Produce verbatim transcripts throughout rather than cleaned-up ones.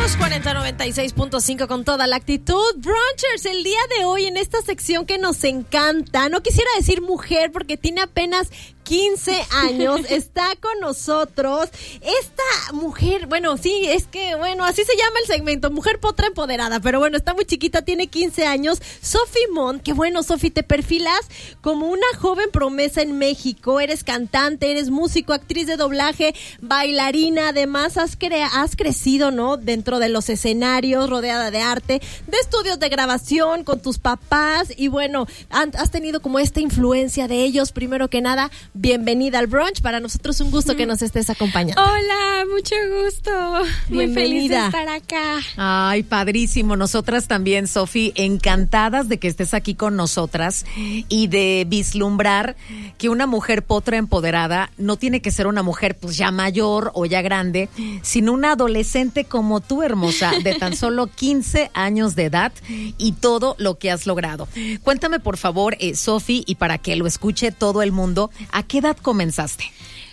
cuarenta noventa y seis punto cinco con toda la actitud. Brunchers, el día de hoy en esta sección que nos encanta, no quisiera decir mujer porque tiene apenas quince años, está con nosotros esta mujer, bueno, sí, es que, bueno, así se llama el segmento, Mujer Potra Empoderada, pero bueno, está muy chiquita, tiene quince años, Sofi Montt, que bueno, Sofi, te perfilas como una joven promesa en México, eres cantante, eres músico, actriz de doblaje, bailarina, además has, cre- has crecido, ¿no?, dentro de los escenarios, rodeada de arte, de estudios de grabación con tus papás, y bueno, han, has tenido como esta influencia de ellos, primero que nada. Bienvenida al brunch, para nosotros un gusto que nos estés acompañando. Hola, mucho gusto. Muy feliz de estar acá. Ay, padrísimo. Nosotras también, Sofi, encantadas de que estés aquí con nosotras y de vislumbrar que una mujer potra empoderada no tiene que ser una mujer pues ya mayor o ya grande, sino una adolescente como tú, hermosa, de tan solo quince años de edad y todo lo que has logrado. Cuéntame, por favor, eh, Sofi, y para que lo escuche todo el mundo, ¿a qué edad comenzaste?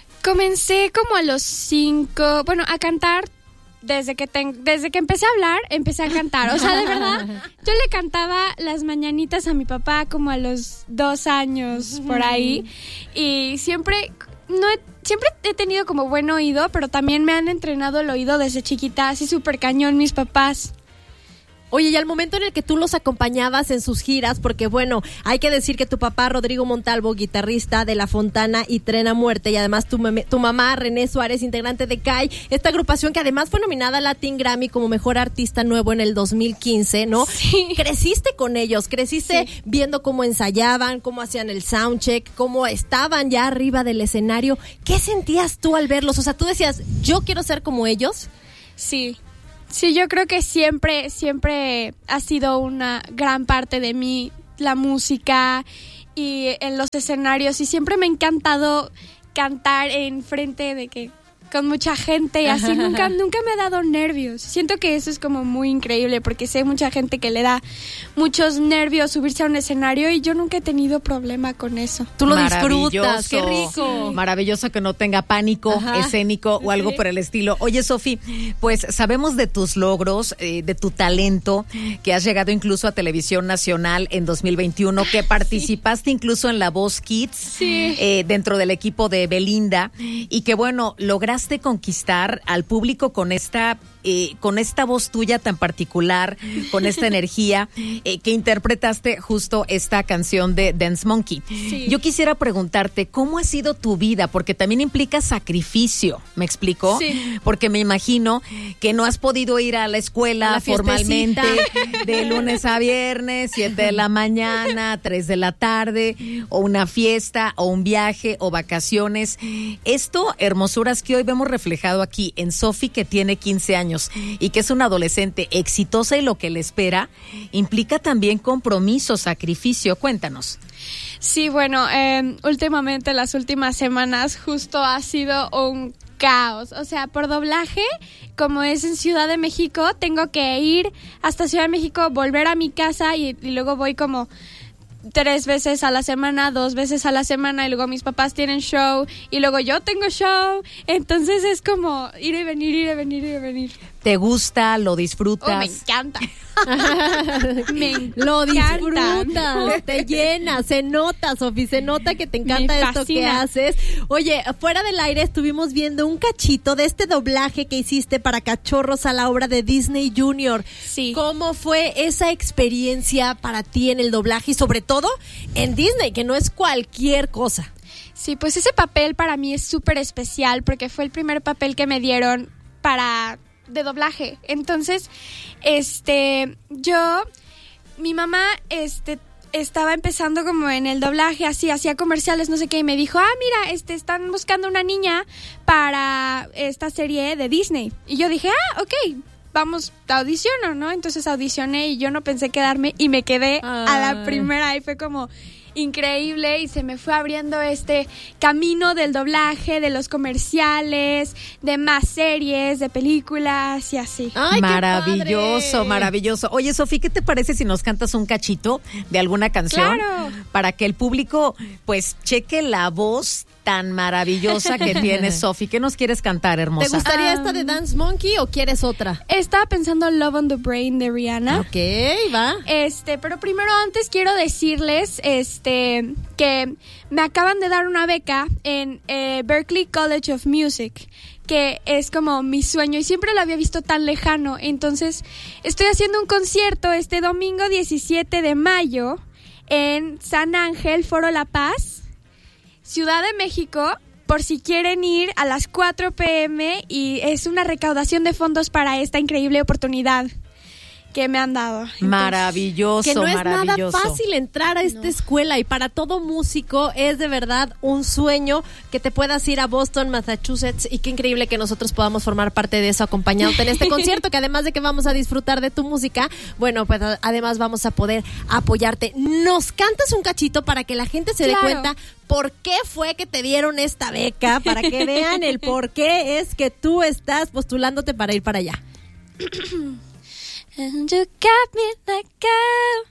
Comencé como a los cinco, bueno, a cantar desde que ten, desde que empecé a hablar, empecé a cantar. O sea, de verdad, yo le cantaba las mañanitas a mi papá como a los dos años, por ahí. Y siempre, no he, siempre he tenido como buen oído, pero también me han entrenado el oído desde chiquita, así súper cañón mis papás. Oye, y al momento en el que tú los acompañabas en sus giras, porque bueno, hay que decir que tu papá, Rodrigo Montalvo, guitarrista de La Fontana y Tren a Muerte, y además tu, mame, tu mamá, René Suárez, integrante de C A I, esta agrupación que además fue nominada a Latin Grammy como Mejor Artista Nuevo en el dos mil quince, ¿no? Sí. Creciste con ellos, creciste sí. viendo cómo ensayaban, cómo hacían el soundcheck, cómo estaban ya arriba del escenario. ¿Qué sentías tú al verlos? O sea, tú decías, ¿yo quiero ser como ellos? Sí. Sí, yo creo que siempre, siempre ha sido una gran parte de mí la música y en los escenarios, y siempre me ha encantado cantar en frente de que con mucha gente y así. Nunca, nunca me ha dado nervios. Siento que eso es como muy increíble porque sé mucha gente que le da muchos nervios subirse a un escenario y yo nunca he tenido problema con eso. Tú lo disfrutas, qué rico. Maravilloso que no tenga pánico Ajá. escénico o algo sí. por el estilo. Oye, Sofi, pues sabemos de tus logros, eh, de tu talento, que has llegado incluso a Televisión Nacional en dos mil veintiuno, que participaste sí. incluso en La Voz Kids, sí. eh, dentro del equipo de Belinda, y que bueno, lograste de conquistar al público con esta eh, con esta voz tuya tan particular, con esta energía eh, que interpretaste justo esta canción de Dance Monkey. Sí. Yo quisiera preguntarte, ¿cómo ha sido tu vida? Porque también implica sacrificio, ¿me explico? Sí. Porque me imagino que no has podido ir a la escuela a la formalmente de lunes a viernes, siete de la mañana, tres de la tarde, o una fiesta, o un viaje, o vacaciones. Esto, hermosuras, que hoy vemos reflejado aquí en Sofi, que tiene quince años y que es una adolescente exitosa, y lo que le espera implica también compromiso, sacrificio. Cuéntanos. Sí, bueno, eh, últimamente, las últimas semanas, justo ha sido un caos. O sea, por doblaje, como es en Ciudad de México, tengo que ir hasta Ciudad de México, volver a mi casa y, y luego voy como tres veces a la semana, dos veces a la semana, y luego mis papás tienen show y luego yo tengo show, entonces es como ir y venir, ir y venir, ir y venir. ¿Te gusta? ¿Lo disfrutas? Oh, me encanta. me encanta. Lo disfrutas, te llena, se nota, Sofi, se nota que te encanta me esto que haces. Oye, fuera del aire estuvimos viendo un cachito de este doblaje que hiciste para Cachorros a la obra de Disney Junior. Sí. ¿Cómo fue esa experiencia para ti en el doblaje y sobre todo en Disney, que no es cualquier cosa? Sí, pues ese papel para mí es súper especial porque fue el primer papel que me dieron para de doblaje. Entonces, este, yo, mi mamá, este, estaba empezando como en el doblaje, así, hacía comerciales, no sé qué, y me dijo, ah, mira, este, están buscando una niña para esta serie de Disney. Y yo dije, ah, ok, vamos, audiciono, ¿no? Entonces audicioné y yo no pensé quedarme y me quedé Ay. a la primera, y fue como increíble, y se me fue abriendo este camino del doblaje, de los comerciales, de más series, de películas y así. ¡Ay, maravilloso, maravilloso! Oye, Sofi, ¿qué te parece si nos cantas un cachito de alguna canción? ¡Claro! Para que el público pues cheque la voz tan maravillosa que tienes, Sofi. ¿Qué nos quieres cantar, hermosa? ¿Te gustaría Um, esta de Dance Monkey o quieres otra? Estaba pensando Love on the Brain de Rihanna. Ok, va. Este, pero primero antes quiero decirles este que me acaban de dar una beca en eh, Berklee College of Music, que es como mi sueño y siempre lo había visto tan lejano. Entonces, estoy haciendo un concierto este domingo diecisiete de mayo en San Ángel, Foro La Paz, Ciudad de México, por si quieren ir a las cuatro pe eme, y es una recaudación de fondos para esta increíble oportunidad que me han dado. Entonces, Maravilloso, Que no es maravilloso. nada fácil entrar a esta No. escuela, y para todo músico es de verdad un sueño que te puedas ir a Boston, Massachusetts, y qué increíble que nosotros podamos formar parte de eso acompañándote en este concierto, que además de que vamos a disfrutar de tu música, bueno, pues a- además vamos a poder apoyarte. Nos cantas un cachito para que la gente se Claro. dé cuenta por qué fue que te dieron esta beca, para que vean el por qué es que tú estás postulándote para ir para allá. And you got me like a